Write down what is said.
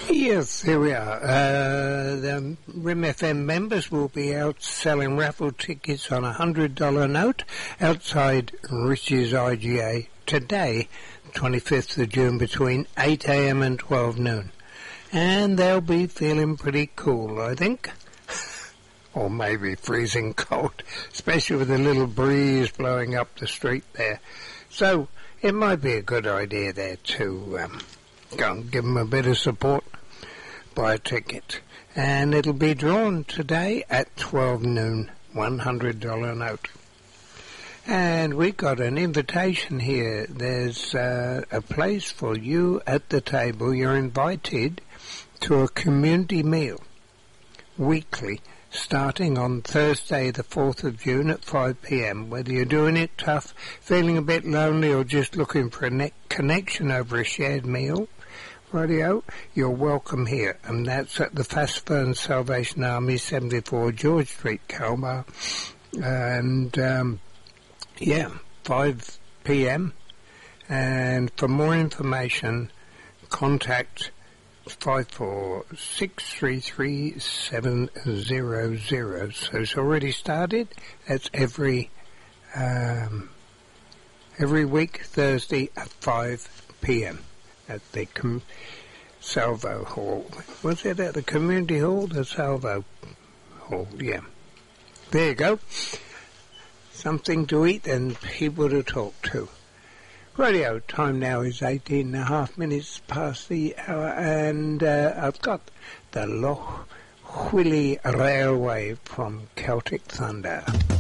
Yes, here we are. The RIM FM members will be out selling raffle tickets on a $100 note outside Rich's IGA today, 25th of June, between 8 a.m. and 12 noon. And they'll be feeling pretty cool, I think. Or maybe freezing cold, especially with a little breeze blowing up the street there. So it might be a good idea there to go and give them a bit of support. Buy a ticket. And it'll be drawn today at 12 noon, $100 note. And we got an invitation here. There's a place for you at the table. You're invited to a community meal weekly, starting on Thursday the 4th of June at 5 p.m. Whether you're doing it tough, feeling a bit lonely, or just looking for a connection over a shared meal, radio, you're welcome here. And that's at the Fastburn Salvation Army, 74 George Street, Kalmar. And, 5 p.m. And for more information, contact 54633-700. So it's already started. That's every week, Thursday at 5 p.m. at the Salvo Hall. Was it at the Community Hall? The Salvo Hall, yeah. There you go. Something to eat and people to talk to. Radio time now is 18.5 past the hour, and I've got the Loch Willie Railway from Celtic Thunder.